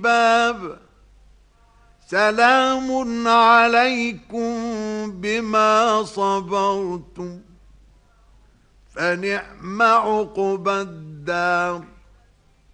باب سلام عليكم بما صبرتم فنعم عقبى الدار.